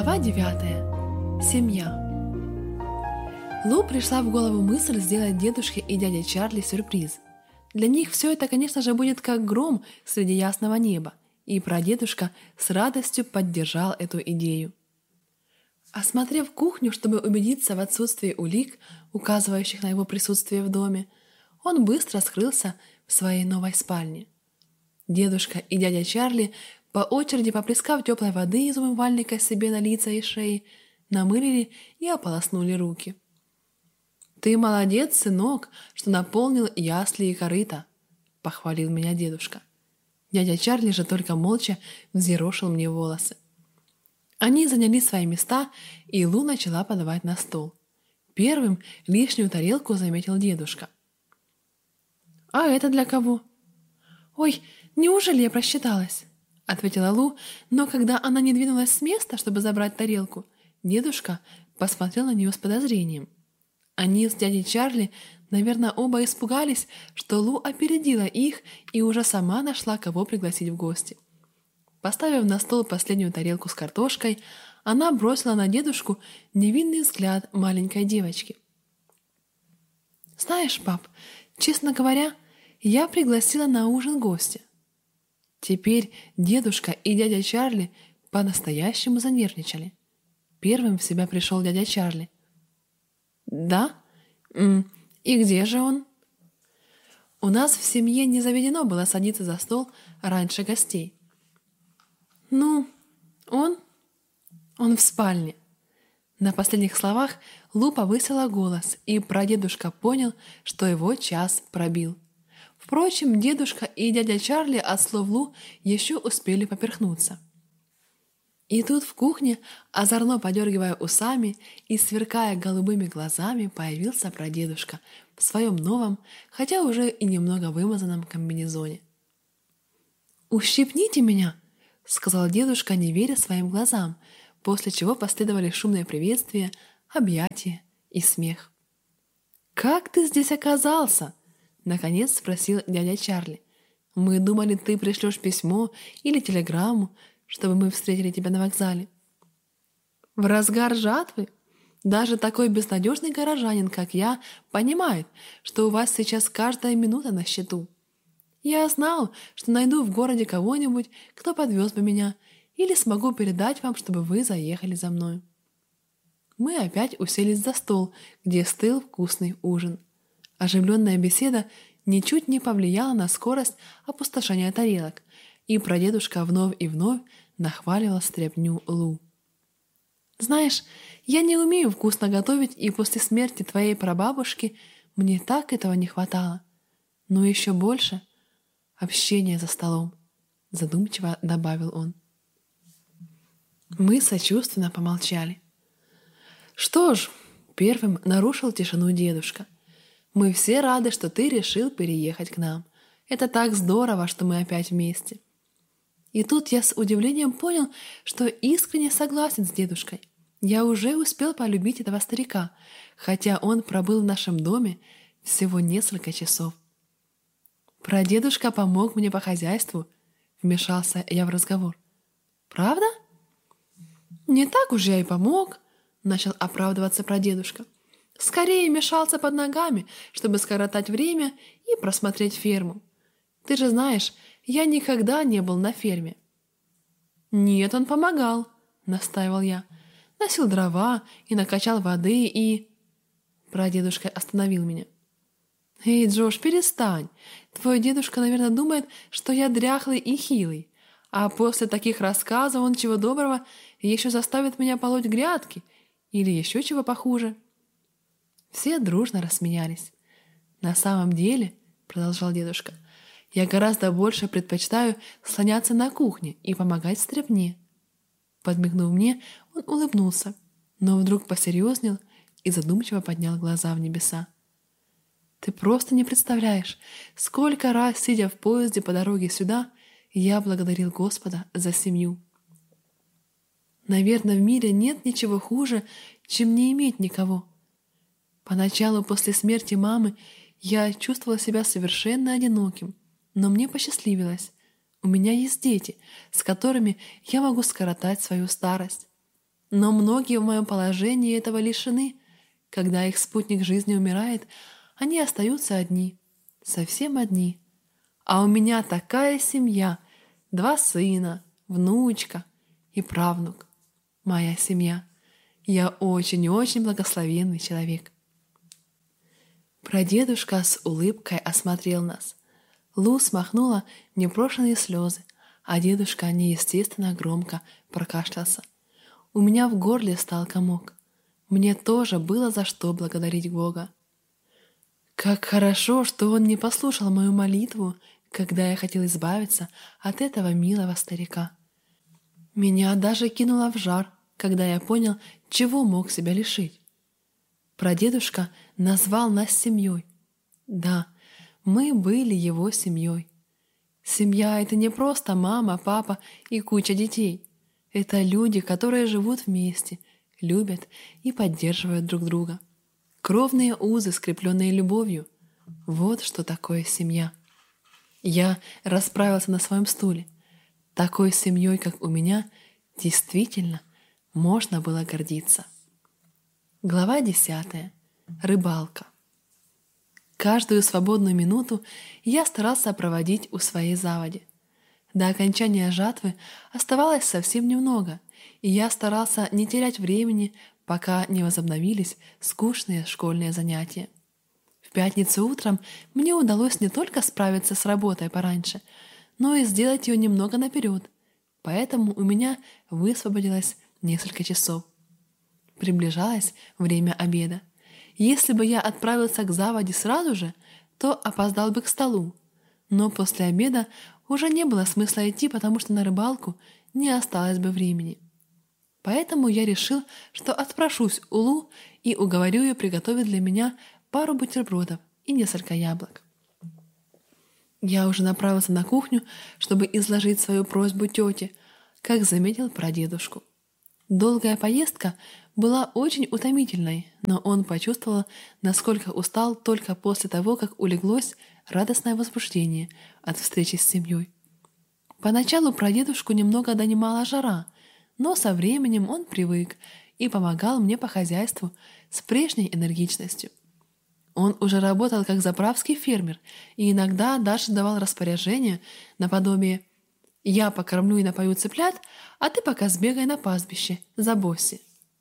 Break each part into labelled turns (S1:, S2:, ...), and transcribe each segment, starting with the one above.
S1: Глава 9. Семья. Лу пришла в голову мысль сделать дедушке и дяде Чарли сюрприз. Для них все это, конечно же, будет как гром среди ясного неба, и прадедушка с радостью поддержал эту идею. Осмотрев кухню, чтобы убедиться в отсутствии улик, указывающих на его присутствие в доме, он быстро скрылся в своей новой спальне. Дедушка и дядя Чарли, по очереди поплескав теплой воды из умывальника себе на лица и шеи, намылили и ополоснули руки. «Ты молодец, сынок, что наполнил ясли и корыто», — похвалил меня дедушка. Дядя Чарли же только молча взъерошил мне волосы. Они заняли свои места, и Лу начала подавать на стол. Первым лишнюю тарелку заметил дедушка. «А это для кого?» «Ой, неужели я просчиталась?» — ответила Лу, но когда она не двинулась с места, чтобы забрать тарелку, дедушка посмотрел на нее с подозрением. Они с дядей Чарли, наверное, оба испугались, что Лу опередила их и уже сама нашла, кого пригласить в гости. Поставив на стол последнюю тарелку с картошкой, она бросила на дедушку невинный взгляд маленькой девочки. «Знаешь, пап, честно говоря, я пригласила на ужин гостя». Теперь дедушка и дядя Чарли по-настоящему занервничали. Первым в себя пришел дядя Чарли. «Да? И где же он?» «У нас в семье не заведено было садиться за стол раньше гостей». «Ну, он в спальне». На последних словах Лу повысила голос, и прадедушка понял, что его час пробил. Впрочем, дедушка и дядя Чарли от слов Лу еще успели поперхнуться. И тут в кухне, озорно подергивая усами и сверкая голубыми глазами, появился прадедушка в своем новом, хотя уже и немного вымазанном комбинезоне. «Ущипните меня!» — сказал дедушка, не веря своим глазам, после чего последовали шумные приветствия, объятия и смех. «Как ты здесь оказался?» — наконец спросил дядя Чарли. «Мы думали, ты пришлешь письмо или телеграмму, чтобы мы встретили тебя на вокзале». «В разгар жатвы? Даже такой безнадежный горожанин, как я, понимает, что у вас сейчас каждая минута на счету. Я знал, что найду в городе кого-нибудь, кто подвез бы меня, или смогу передать вам, чтобы вы заехали за мной». Мы опять уселись за стол, где стыл вкусный ужин. Оживленная беседа ничуть не повлияла на скорость опустошения тарелок, и прадедушка вновь и вновь нахваливал стряпню Лу. «Знаешь, я не умею вкусно готовить, и после смерти твоей прабабушки мне так этого не хватало. Но еще больше общения за столом», — задумчиво добавил он. Мы сочувственно помолчали. «Что ж», — первым нарушил тишину дедушка, «мы все рады, что ты решил переехать к нам. Это так здорово, что мы опять вместе». И тут я с удивлением понял, что искренне согласен с дедушкой. Я уже успел полюбить этого старика, хотя он пробыл в нашем доме всего несколько часов. «Прадедушка помог мне по хозяйству», — вмешался я в разговор. «Правда?» «Не так уж я и помог», — начал оправдываться прадедушка. «Скорее мешался под ногами, чтобы скоротать время и просмотреть ферму. Ты же знаешь, я никогда не был на ферме». «Нет, он помогал», — настаивал я. «Носил дрова и накачал воды и...» Прадедушка остановил меня. «Эй, Джош, перестань. Твой дедушка, наверное, думает, что я дряхлый и хилый. А после таких рассказов он, чего доброго, еще заставит меня полоть грядки или еще чего похуже». Все дружно рассмеялись. «На самом деле, — продолжал дедушка, — я гораздо больше предпочитаю слоняться на кухне и помогать в стряпне». Подмигнув мне, он улыбнулся, но вдруг посерьезнел и задумчиво поднял глаза в небеса. «Ты просто не представляешь, сколько раз, сидя в поезде по дороге сюда, я благодарил Господа за семью. Наверное, в мире нет ничего хуже, чем не иметь никого. Поначалу, после смерти мамы, я чувствовала себя совершенно одиноким, но мне посчастливилось. У меня есть дети, с которыми я могу скоротать свою старость. Но многие в моем положении этого лишены. Когда их спутник жизни умирает, они остаются одни, совсем одни. А у меня такая семья, 2 сына, внучка и правнук. Моя семья. Я очень и очень благословенный человек. Прадедушка с улыбкой осмотрел нас. Лу смахнула непрошенные слезы, а дедушка неестественно громко прокашлялся. У меня в горле стал комок. Мне тоже было за что благодарить Бога. Как хорошо, что он не послушал мою молитву, когда я хотел избавиться от этого милого старика. Меня даже кинуло в жар, когда я понял, чего мог себя лишить. Прадедушка назвал нас семьей. Да, мы были его семьей. Семья — это не просто мама, папа и куча детей. Это люди, которые живут вместе, любят и поддерживают друг друга. Кровные узы, скрепленные любовью. Вот что такое семья. Я расправился на своем стуле. Такой семьей, как у меня, действительно можно было гордиться. Глава 10. Рыбалка. Каждую свободную минуту я старался проводить у своей заводи. До окончания жатвы оставалось совсем немного, и я старался не терять времени, пока не возобновились скучные школьные занятия. В пятницу утром мне удалось не только справиться с работой пораньше, но и сделать ее немного наперед, поэтому у меня высвободилось несколько часов. Приближалось время обеда. Если бы я отправился к заводе сразу же, то опоздал бы к столу. Но после обеда уже не было смысла идти, потому что на рыбалку не осталось бы времени. Поэтому я решил, что отпрошусь у Лу и уговорю ее приготовить для меня пару бутербродов и несколько яблок. Я уже направился на кухню, чтобы изложить свою просьбу тете, как заметил прадедушку. Долгая поездка была очень утомительной, но он почувствовал, насколько устал только после того, как улеглось радостное возбуждение от встречи с семьей. Поначалу прадедушку немного донимала жара, но со временем он привык и помогал мне по хозяйству с прежней энергичностью. Он уже работал как заправский фермер и иногда даже давал распоряжения наподобие «Я покормлю и напою цыплят, а ты пока сбегай на пастбище, за Босси».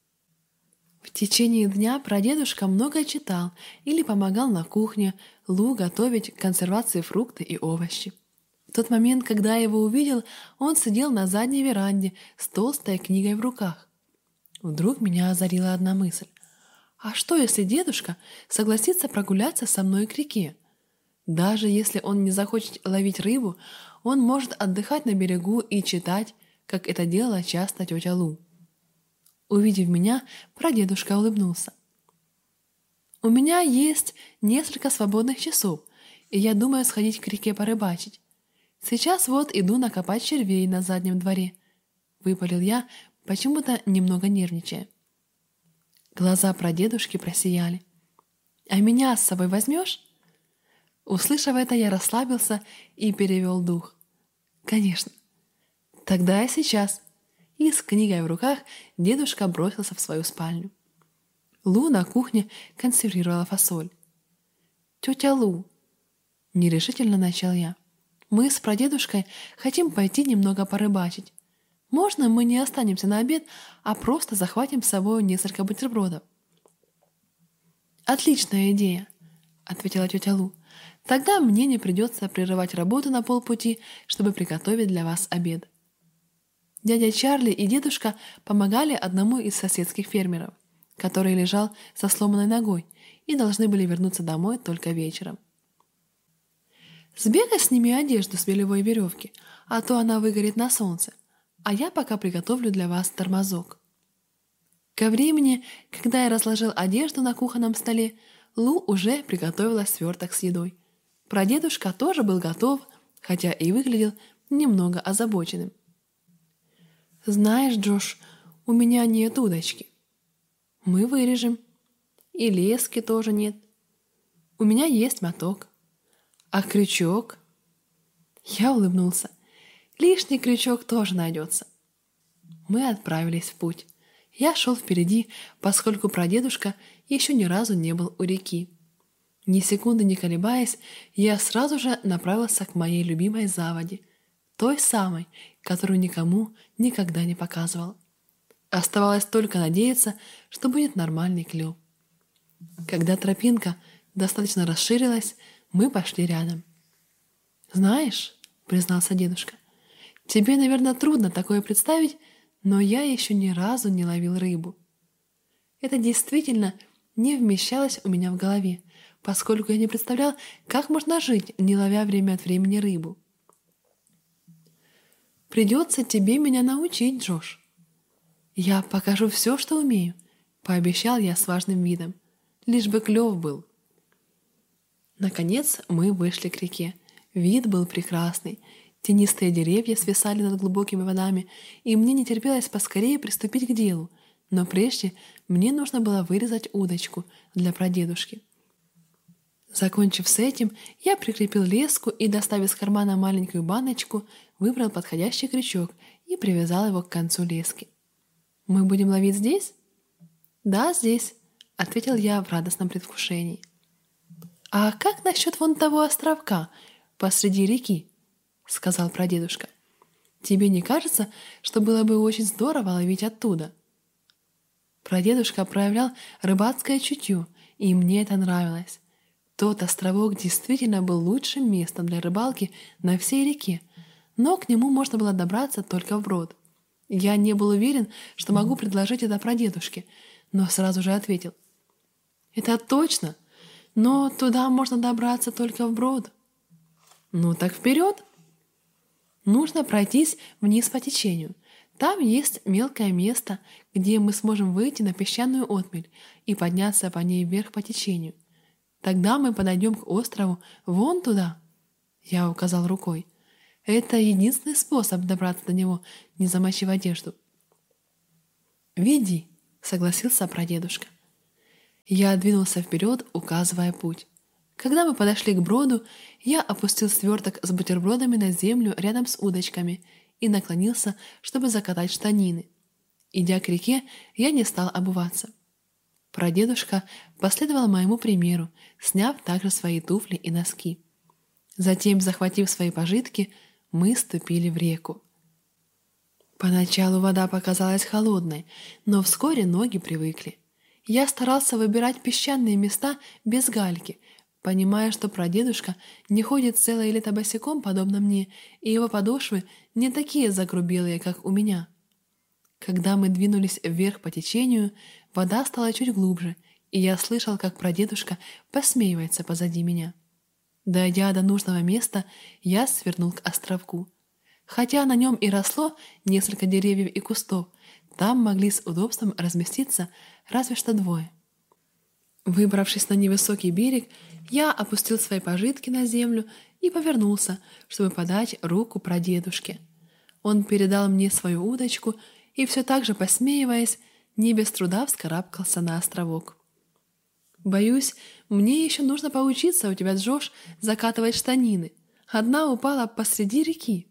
S1: В течение дня прадедушка много читал или помогал на кухне Лу готовить к консервации фрукты и овощи. В тот момент, когда я его увидел, он сидел на задней веранде с толстой книгой в руках. Вдруг меня озарила одна мысль. А что, если дедушка согласится прогуляться со мной к реке? Даже если он не захочет ловить рыбу, он может отдыхать на берегу и читать, как это делала часто тетя Лу. Увидев меня, прадедушка улыбнулся. «У меня есть несколько свободных часов, и я думаю сходить к реке порыбачить. Сейчас вот иду накопать червей на заднем дворе», — выпалил я, почему-то немного нервничая. Глаза прадедушки просияли. «А меня с собой возьмешь?» Услышав это, я расслабился и перевел дух. «Конечно. Тогда я сейчас». И с книгой в руках дедушка бросился в свою спальню. Лу на кухне консервировала фасоль. «Тетя Лу», — нерешительно начал я, — «мы с прадедушкой хотим пойти немного порыбачить. Можно мы не останемся на обед, а просто захватим с собой несколько бутербродов?» «Отличная идея», — ответила тетя Лу. «Тогда мне не придется прерывать работу на полпути, чтобы приготовить для вас обед». Дядя Чарли и дедушка помогали одному из соседских фермеров, который лежал со сломанной ногой и должны были вернуться домой только вечером. «Сбегай, сними одежду с белевой веревки, а то она выгорит на солнце, а я пока приготовлю для вас тормозок». Ко времени, когда я разложил одежду на кухонном столе, Лу уже приготовила сверток с едой. Прадедушка тоже был готов, хотя и выглядел немного озабоченным. «Знаешь, Джош, у меня нет удочки». «Мы вырежем. И лески тоже нет. У меня есть моток. А крючок?» Я улыбнулся. «Лишний крючок тоже найдется». Мы отправились в путь. Я шел впереди, поскольку прадедушка еще ни разу не был у реки. Ни секунды не колебаясь, я сразу же направился к моей любимой заводе, той самой, которую никому никогда не показывал. Оставалось только надеяться, что будет нормальный клюв. Когда тропинка достаточно расширилась, мы пошли рядом. «Знаешь, — признался дедушка, — тебе, наверное, трудно такое представить, но я еще ни разу не ловил рыбу». Это действительно не вмещалось у меня в голове, поскольку я не представлял, как можно жить, не ловя время от времени рыбу. «Придется тебе меня научить, Джош. Я покажу все, что умею», — пообещал я с важным видом, лишь бы клев был. Наконец мы вышли к реке. Вид был прекрасный. Тенистые деревья свисали над глубокими водами, и мне не терпелось поскорее приступить к делу, но прежде мне нужно было вырезать удочку для прадедушки. Закончив с этим, я прикрепил леску и, достав из кармана маленькую баночку, выбрал подходящий крючок и привязал его к концу лески. «Мы будем ловить здесь?» «Да, здесь», — ответил я в радостном предвкушении. «А как насчет вон того островка посреди реки?» — сказал прадедушка. «Тебе не кажется, что было бы очень здорово ловить оттуда?» Прадедушка проявлял рыбацкое чутье, и мне это нравилось. Тот островок действительно был лучшим местом для рыбалки на всей реке, но к нему можно было добраться только вброд. Я не был уверен, что могу предложить это прадедушке, но сразу же ответил: «Это точно, но туда можно добраться только вброд». «Ну так вперед!» Нужно пройтись вниз по течению. Там есть мелкое место, где мы сможем выйти на песчаную отмель и подняться по ней вверх по течению. Тогда мы подойдем к острову вон туда. Я указал рукой. Это единственный способ добраться до него, не замочив одежду. «Веди», — согласился прадедушка. Я двинулся вперед, указывая путь. Когда мы подошли к броду, я опустил сверток с бутербродами на землю рядом с удочками и наклонился, чтобы закатать штанины. Идя к реке, я не стал обуваться. Прадедушка последовал моему примеру, сняв также свои туфли и носки. Затем, захватив свои пожитки, мы ступили в реку. Поначалу вода показалась холодной, но вскоре ноги привыкли. Я старался выбирать песчаные места без гальки, понимая, что прадедушка не ходит целое лето босиком, подобно мне, и его подошвы не такие загрубелые, как у меня. Когда мы двинулись вверх по течению, вода стала чуть глубже, и я слышал, как прадедушка посмеивается позади меня. Дойдя до нужного места, я свернул к островку. Хотя на нем и росло несколько деревьев и кустов, там могли с удобством разместиться разве что двое. Выбравшись на невысокий берег, я опустил свои пожитки на землю и повернулся, чтобы подать руку прадедушке. Он передал мне свою удочку и, все так же посмеиваясь, не без труда вскарабкался на островок. «Боюсь, мне еще нужно поучиться у тебя, Джош, закатывать штанины. Одна упала посреди реки».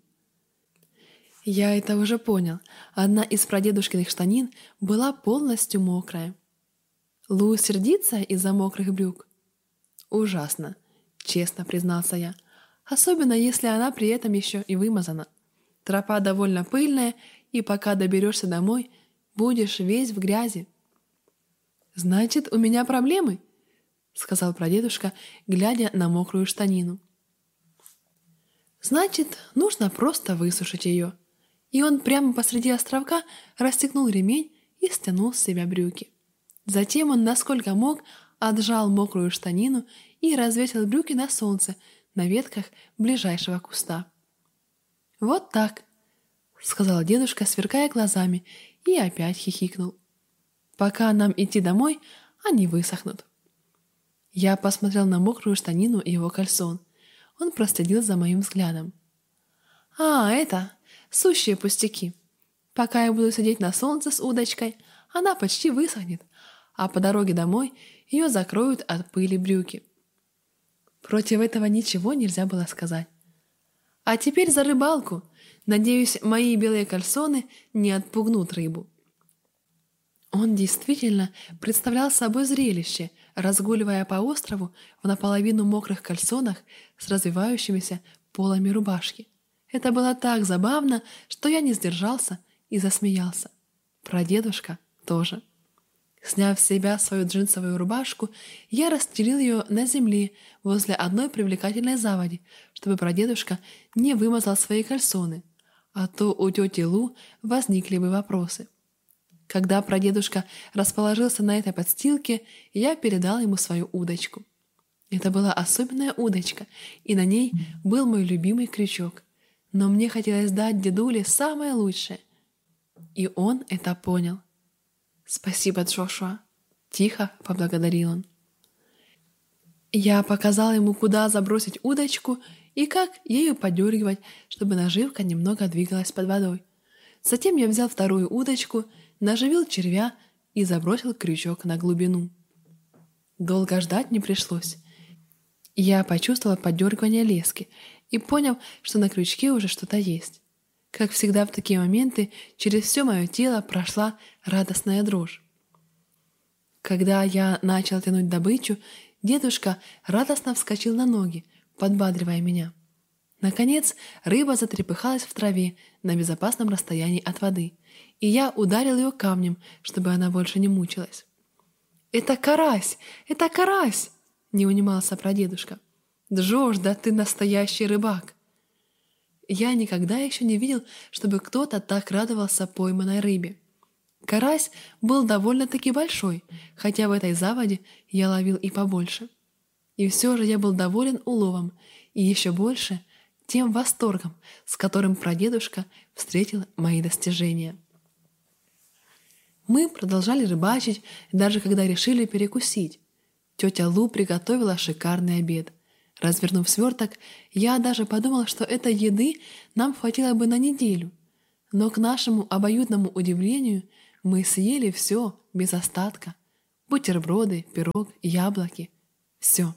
S1: Я это уже понял. Одна из прадедушкиных штанин была полностью мокрая. Лу сердится из-за мокрых брюк? Ужасно, честно признался я. Особенно, если она при этом еще и вымазана. Тропа довольно пыльная, и пока доберешься домой, будешь весь в грязи. «Значит, у меня проблемы?» — сказал прадедушка, глядя на мокрую штанину. «Значит, нужно просто высушить ее». И он прямо посреди островка расстегнул ремень и стянул с себя брюки. Затем он, насколько мог, отжал мокрую штанину и развесил брюки на солнце на ветках ближайшего куста. «Вот так», — сказал дедушка, сверкая глазами, и опять хихикнул. «Пока нам идти домой, они высохнут». Я посмотрел на мокрую штанину и его кальсон. Он проследил за моим взглядом. «А, это сущие пустяки. Пока я буду сидеть на солнце с удочкой, она почти высохнет, а по дороге домой ее закроют от пыли брюки». Против этого ничего нельзя было сказать. «А теперь за рыбалку. Надеюсь, мои белые кальсоны не отпугнут рыбу». Он действительно представлял собой зрелище, разгуливая по острову в наполовину мокрых кальсонах с развивающимися полами рубашки. Это было так забавно, что я не сдержался и засмеялся. Прадедушка тоже. Сняв с себя свою джинсовую рубашку, я расстелил ее на земле возле одной привлекательной заводи, чтобы прадедушка не вымазал свои кальсоны, а то у тети Лу возникли бы вопросы. Когда прадедушка расположился на этой подстилке, я передал ему свою удочку. Это была особенная удочка, и на ней был мой любимый крючок. Но мне хотелось дать дедуле самое лучшее. И он это понял. «Спасибо, Джошуа», — тихо поблагодарил он. Я показал ему, куда забросить удочку и как ею подергивать, чтобы наживка немного двигалась под водой. Затем я взял вторую удочку, наживил червя и забросил крючок на глубину. Долго ждать не пришлось. Я почувствовал подергивание лески и понял, что на крючке уже что-то есть. Как всегда в такие моменты, через все мое тело прошла радостная дрожь. Когда я начал тянуть добычу, дедушка радостно вскочил на ноги, подбадривая меня. Наконец, рыба затрепыхалась в траве на безопасном расстоянии от воды, и я ударил ее камнем, чтобы она больше не мучилась. «Это карась! Это карась!» — не унимался прадедушка. «Джош, да ты настоящий рыбак!» Я никогда еще не видел, чтобы кто-то так радовался пойманной рыбе. Карась был довольно-таки большой, хотя в этой заводе я ловил и побольше. И все же я был доволен уловом, и еще больше тем восторгом, с которым прадедушка встретил мои достижения. Мы продолжали рыбачить, даже когда решили перекусить. Тетя Лу приготовила шикарный обед. Развернув сверток, я даже подумал, что этой еды нам хватило бы на неделю. Но к нашему обоюдному удивлению мы съели все без остатка. Бутерброды, пирог, яблоки. Все.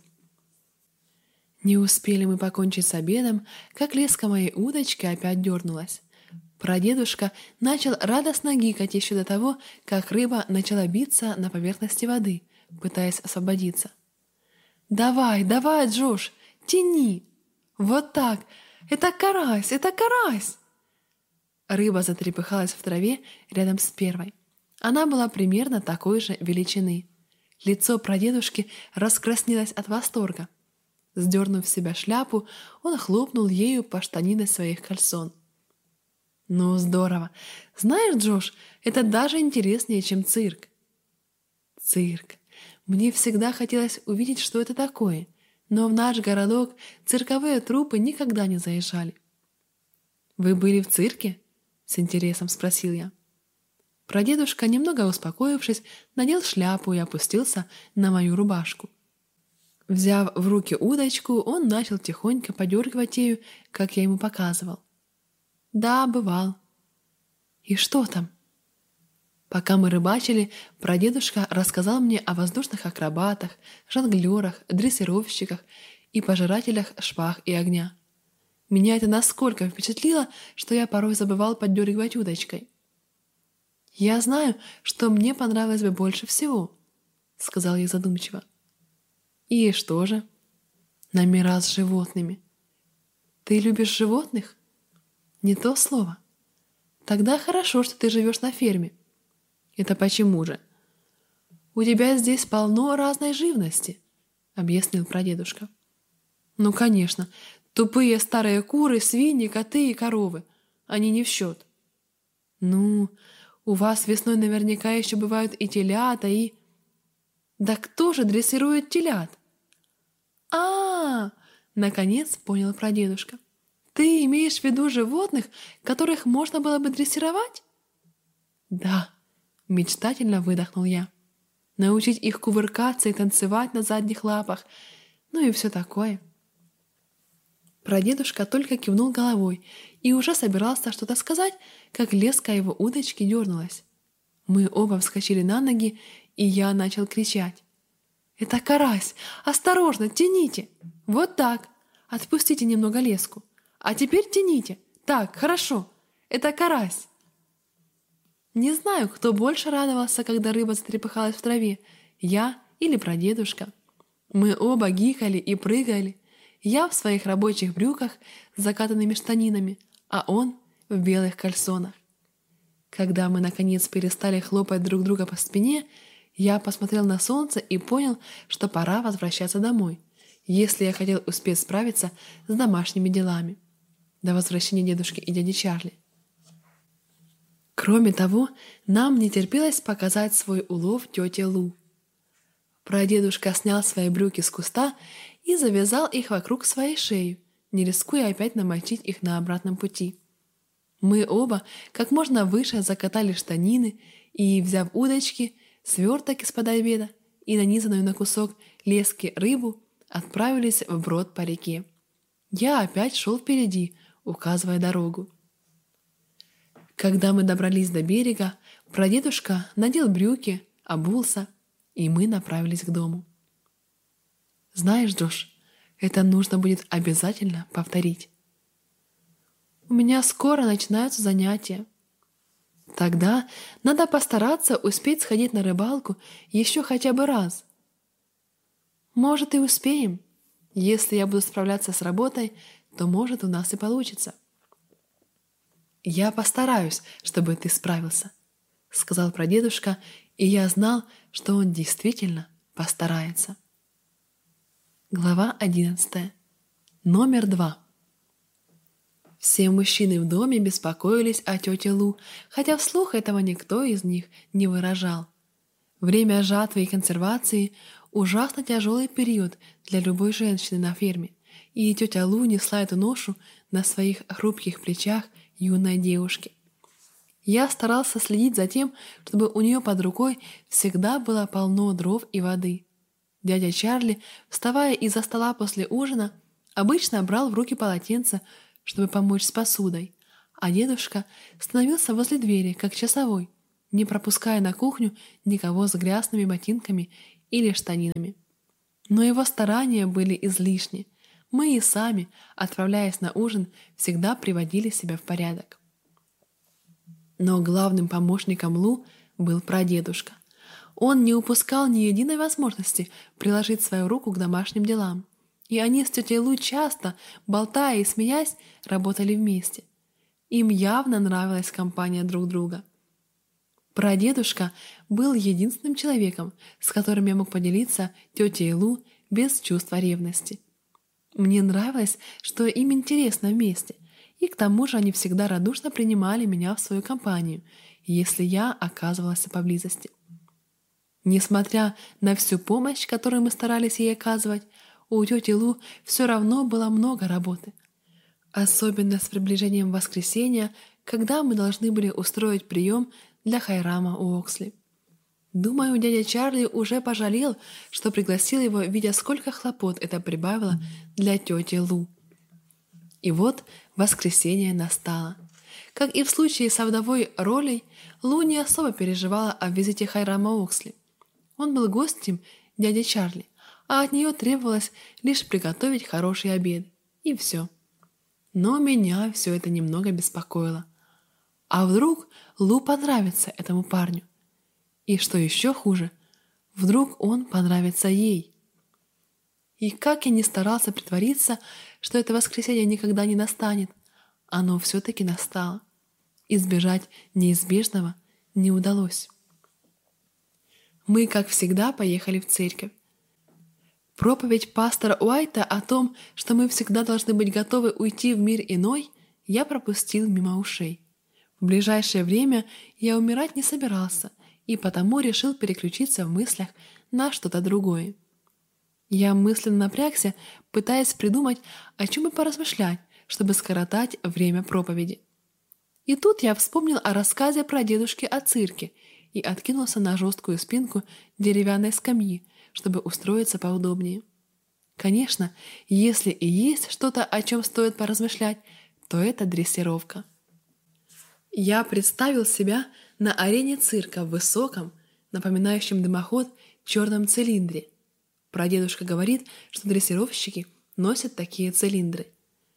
S1: Не успели мы покончить с обедом, как леска моей удочки опять дернулась. Прадедушка начал радостно гикать еще до того, как рыба начала биться на поверхности воды, пытаясь освободиться. «Давай, давай, Джош, тяни! Вот так! Это карась, это карась!» Рыба затрепыхалась в траве рядом с первой. Она была примерно такой же величины. Лицо прадедушки раскраснелось от восторга. Сдернув с себя шляпу, он хлопнул ею по штанине своих кальсон. «Ну, здорово! Знаешь, Джош, это даже интереснее, чем цирк!» Цирк. Мне всегда хотелось увидеть, что это такое, но в наш городок цирковые труппы никогда не заезжали. «Вы были в цирке?» — с интересом спросил я. Прадедушка, немного успокоившись, надел шляпу и опустился на мою рубашку. Взяв в руки удочку, он начал тихонько подергивать ею, как я ему показывал. «Да, бывал». «И что там?» Пока мы рыбачили, прадедушка рассказал мне о воздушных акробатах, жонглерах, дрессировщиках и пожирателях шпаг и огня. Меня это насколько впечатлило, что я порой забывал поддергивать удочкой. «Я знаю, что мне понравилось бы больше всего», — сказал я задумчиво. «И что же?» «Номера с животными». «Ты любишь животных?» «Не то слово». «Тогда хорошо, что ты живешь на ферме». «Это почему же?» «У тебя здесь полно разной живности», — объяснил прадедушка. «Ну, конечно, тупые старые куры, свиньи, коты и коровы. Они не в счет». «Ну, у вас весной наверняка еще бывают и телята, и...» «Да кто же дрессирует телят?» Наконец понял прадедушка. «Ты имеешь в виду животных, которых можно было бы дрессировать?» «Да», — мечтательно выдохнул я. «Научить их кувыркаться и танцевать на задних лапах, ну и все такое». Прадедушка только кивнул головой и уже собирался что-то сказать, как леска его удочки дернулась. Мы оба вскочили на ноги, и я начал кричать. «Это карась! Осторожно, тяните! Вот так! Отпустите немного леску! А теперь тяните! Так, хорошо! Это карась!» Не знаю, кто больше радовался, когда рыба затрепыхалась в траве, я или прадедушка. Мы оба гикали и прыгали. Я в своих рабочих брюках с закатанными штанинами, а он в белых кальсонах. Когда мы, наконец, перестали хлопать друг друга по спине, я посмотрел на солнце и понял, что пора возвращаться домой, если я хотел успеть справиться с домашними делами до возвращения дедушки и дяди Чарли. Кроме того, нам не терпелось показать свой улов тете Лу. Прадедушка снял свои брюки с куста и завязал их вокруг своей шеи, не рискуя опять намочить их на обратном пути. Мы оба как можно выше закатали штанины и, взяв удочки, сверток из-под обеда и нанизанную на кусок лески рыбу, отправились вброд по реке. Я опять шел впереди, указывая дорогу. Когда мы добрались до берега, прадедушка надел брюки, обулся, и мы направились к дому. «Знаешь, Джош, это нужно будет обязательно повторить. У меня скоро начинаются занятия. Тогда надо постараться успеть сходить на рыбалку еще хотя бы раз. Может, и успеем. Если я буду справляться с работой, то, может, у нас и получится». «Я постараюсь, чтобы ты справился», — сказал прадедушка, и я знал, что он действительно постарается. Глава 11. Номер 2. Все мужчины в доме беспокоились о тете Лу, хотя вслух этого никто из них не выражал. Время жатвы и консервации – ужасно тяжелый период для любой женщины на ферме, и тетя Лу несла эту ношу на своих хрупких плечах юной девушки. Я старался следить за тем, чтобы у нее под рукой всегда было полно дров и воды. Дядя Чарли, вставая из-за стола после ужина, обычно брал в руки полотенце, чтобы помочь с посудой, а дедушка становился возле двери, как часовой, не пропуская на кухню никого с грязными ботинками или штанинами. Но его старания были излишни. Мы и сами, отправляясь на ужин, всегда приводили себя в порядок. Но главным помощником Лу был прадедушка. Он не упускал ни единой возможности приложить свою руку к домашним делам. И они с тетей Лу часто, болтая и смеясь, работали вместе. Им явно нравилась компания друг друга. Прадедушка был единственным человеком, с которым я мог поделиться тетей Лу без чувства ревности. Мне нравилось, что им интересно вместе, и к тому же они всегда радушно принимали меня в свою компанию, если я оказывалась поблизости. Несмотря на всю помощь, которую мы старались ей оказывать, у тети Лу все равно было много работы. Особенно с приближением воскресенья, когда мы должны были устроить прием для Хайрама Уоксли. Думаю, дядя Чарли уже пожалел, что пригласил его, видя, сколько хлопот это прибавило для тети Лу. И вот воскресенье настало. Как и в случае со вдовой Ролей, Лу не особо переживала о визите Хайрама Уоксли. Он был гостем дяди Чарли, а от нее требовалось лишь приготовить хороший обед. И все. Но меня все это немного беспокоило. А вдруг Лу понравится этому парню? И что еще хуже, вдруг он понравится ей? И как я ни старался притвориться, что это воскресенье никогда не настанет, оно все-таки настало. Избежать неизбежного не удалось. Мы, как всегда, поехали в церковь. Проповедь пастора Уайта о том, что мы всегда должны быть готовы уйти в мир иной, я пропустил мимо ушей. В ближайшее время я умирать не собирался, и потому решил переключиться в мыслях на что-то другое. Я мысленно напрягся, пытаясь придумать, о чем бы поразмышлять, чтобы скоротать время проповеди. И тут я вспомнил о рассказе про дедушки о цирке и откинулся на жесткую спинку деревянной скамьи, чтобы устроиться поудобнее. Конечно, если и есть что-то, о чем стоит поразмышлять, то это дрессировка. Я представил себя на арене цирка в высоком, напоминающем дымоход, черном цилиндре. Прадедушка говорит, что дрессировщики носят такие цилиндры,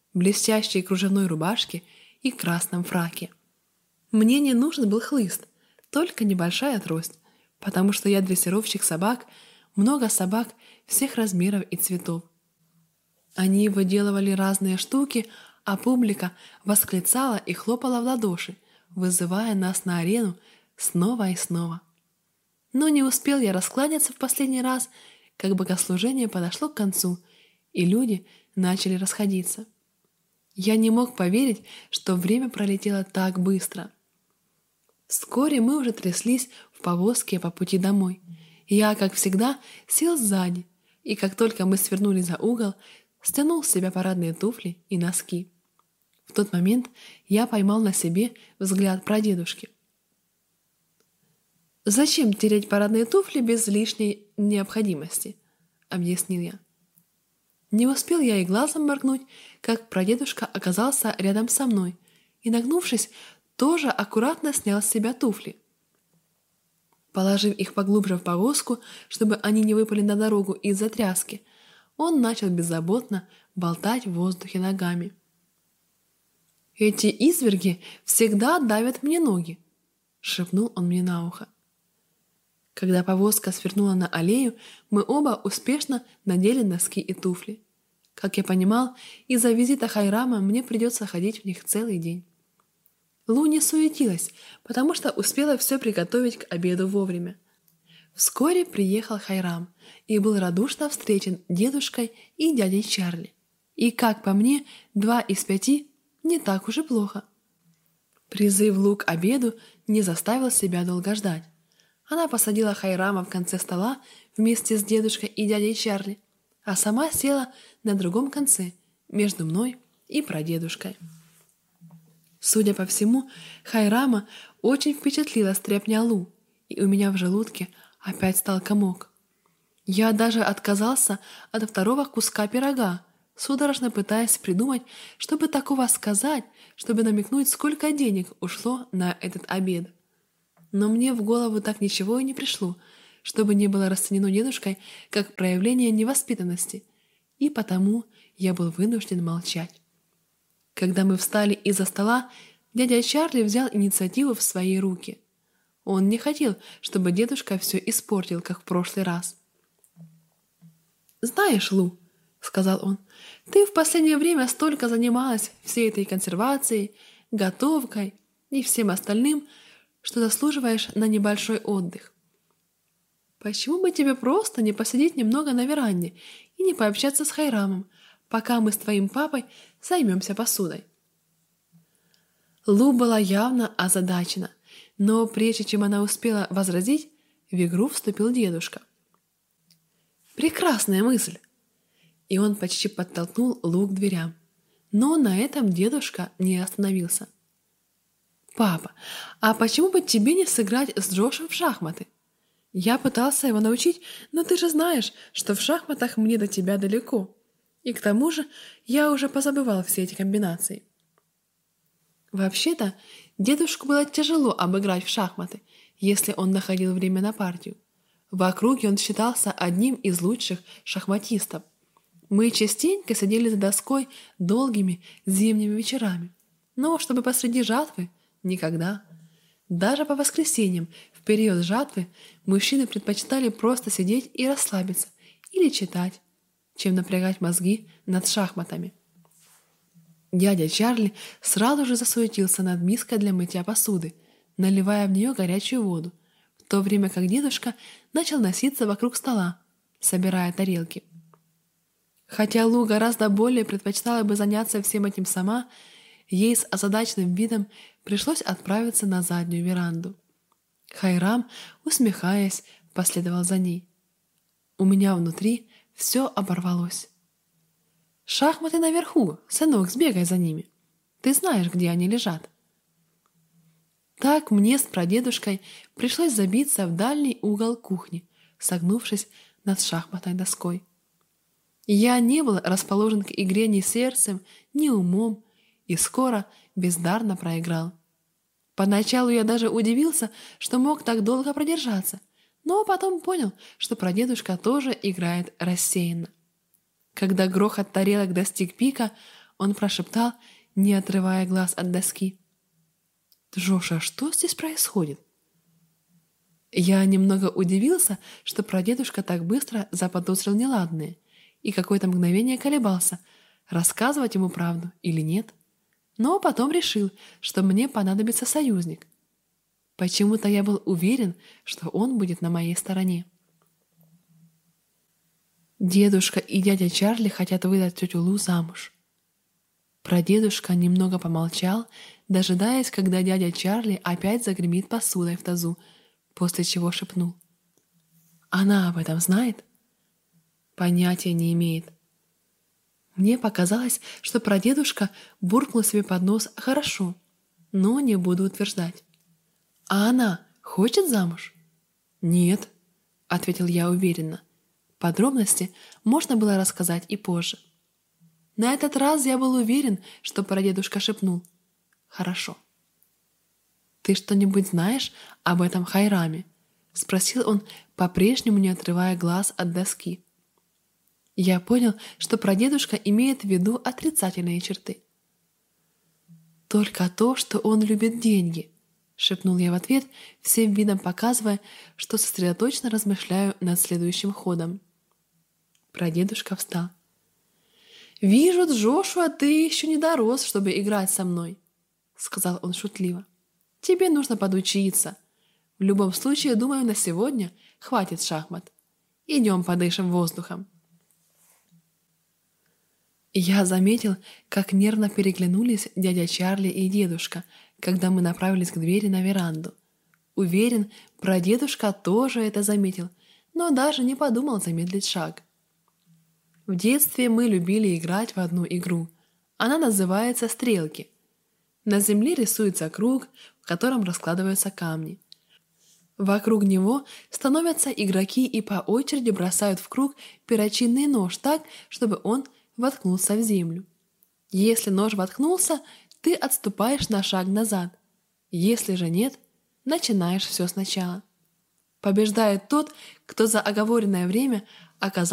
S1: блестящие кружевной рубашки и красном фраке. Мне не нужен был хлыст, только небольшая трость, потому что я дрессировщик собак, много собак всех размеров и цветов. Они выделывали разные штуки, а публика восклицала и хлопала в ладоши, вызывая нас на арену снова и снова. Но не успел я раскланяться в последний раз, как богослужение подошло к концу, и люди начали расходиться. Я не мог поверить, что время пролетело так быстро. Вскоре мы уже тряслись в повозке по пути домой. Я, как всегда, сел сзади, и как только мы свернули за угол, стянул с себя парадные туфли и носки. В тот момент я поймал на себе взгляд прадедушки. «Зачем тереть парадные туфли без лишней необходимости?» — объяснил я. Не успел я и глазом моргнуть, как прадедушка оказался рядом со мной и, нагнувшись, тоже аккуратно снял с себя туфли. Положив их поглубже в повозку, чтобы они не выпали на дорогу из-за тряски, он начал беззаботно болтать в воздухе ногами. «Эти изверги всегда давят мне ноги», — шепнул он мне на ухо. Когда повозка свернула на аллею, мы оба успешно надели носки и туфли. Как я понимал, из-за визита Хайрама мне придется ходить в них целый день. Лу не суетилась, потому что успела все приготовить к обеду вовремя. Вскоре приехал Хайрам и был радушно встречен дедушкой и дядей Чарли. И, как по мне, 2 из 5 не так уж и плохо. Призыв Лу к обеду не заставил себя долго ждать. Она посадила Хайрама в конце стола вместе с дедушкой и дядей Чарли, а сама села на другом конце, между мной и прадедушкой. Судя по всему, Хайрама очень впечатлила стряпня Лу, и у меня в желудке опять стал комок. Я даже отказался от 2-го куска пирога, судорожно пытаясь придумать, чтобы такого сказать, чтобы намекнуть, сколько денег ушло на этот обед. Но мне в голову так ничего и не пришло, чтобы не было расценено дедушкой как проявление невоспитанности, и потому я был вынужден молчать. Когда мы встали из-за стола, дядя Чарли взял инициативу в свои руки. Он не хотел, чтобы дедушка все испортил, как в прошлый раз. «Знаешь, Лу, — сказал он, — ты в последнее время столько занималась всей этой консервацией, готовкой и всем остальным, что заслуживаешь на небольшой отдых. Почему бы тебе просто не посидеть немного на веранде и не пообщаться с Хайрамом, пока мы с твоим папой займемся посудой?» Лу была явно озадачена, но прежде чем она успела возразить, в игру вступил дедушка. «Прекрасная мысль!» И он почти подтолкнул Лу к дверям. Но на этом дедушка не остановился. «Папа, а почему бы тебе не сыграть с Джошем в шахматы? Я пытался его научить, но ты же знаешь, что в шахматах мне до тебя далеко. И к тому же я уже позабывал все эти комбинации». Вообще-то, дедушку было тяжело обыграть в шахматы, если он находил время на партию. В округе он считался одним из лучших шахматистов. Мы частенько сидели за доской долгими зимними вечерами. Но чтобы посреди жатвы — никогда. Даже по воскресеньям, в период жатвы, мужчины предпочитали просто сидеть и расслабиться или читать, чем напрягать мозги над шахматами. Дядя Чарли сразу же засуетился над миской для мытья посуды, наливая в нее горячую воду, в то время как дедушка начал носиться вокруг стола, собирая тарелки. Хотя Лу гораздо более предпочитала бы заняться всем этим сама, ей с озадаченным видом пришлось отправиться на заднюю веранду. Хайрам, усмехаясь, последовал за ней. У меня внутри все оборвалось. «Шахматы наверху, сынок, сбегай за ними. Ты знаешь, где они лежат». Так мне с прадедушкой пришлось забиться в дальний угол кухни, согнувшись над шахматной доской. Я не был расположен к игре ни сердцем, ни умом, и скоро бездарно проиграл. Поначалу я даже удивился, что мог так долго продержаться, но потом понял, что прадедушка тоже играет рассеянно. Когда грохот тарелок достиг пика, он прошептал, не отрывая глаз от доски: «Джоша, что здесь происходит?» Я немного удивился, что прадедушка так быстро заподозрил неладное, и какое-то мгновение колебался, рассказывать ему правду или нет. Но потом решил, что мне понадобится союзник. Почему-то я был уверен, что он будет на моей стороне. Дедушка и дядя Чарли хотят выдать тетю Лу замуж. Прадедушка немного помолчал, дожидаясь, когда дядя Чарли опять загремит посудой в тазу, после чего шепнул: «Она об этом знает?» «Понятия не имеет». Мне показалось, что прадедушка буркнул себе под нос «хорошо», но не буду утверждать. «А она хочет замуж?» «Нет», — ответил я уверенно. Подробности можно было рассказать и позже. На этот раз я был уверен, что прадедушка шепнул: «Хорошо». «Ты что-нибудь знаешь об этом Хайраме?» — спросил он, по-прежнему не отрывая глаз от доски. Я понял, что прадедушка имеет в виду отрицательные черты. «Только то, что он любит деньги», — шепнул я в ответ, всем видом показывая, что сосредоточенно размышляю над следующим ходом. Прадедушка встал. «Вижу, Джошуа, ты еще не дорос, чтобы играть со мной», — сказал он шутливо. «Тебе нужно подучиться. В любом случае, думаю, на сегодня хватит шахмат. Идем подышим воздухом». Я заметил, как нервно переглянулись дядя Чарли и дедушка, когда мы направились к двери на веранду. Уверен, прадедушка тоже это заметил, но даже не подумал замедлить шаг. В детстве мы любили играть в одну игру. Она называется «Стрелки». На земле рисуется круг, в котором раскладываются камни. Вокруг него становятся игроки и по очереди бросают в круг перочинный нож так, чтобы он воткнулся в землю. Если нож воткнулся, ты отступаешь на шаг назад. Если же нет, начинаешь все сначала. Побеждает тот, кто за оговоренное время оказался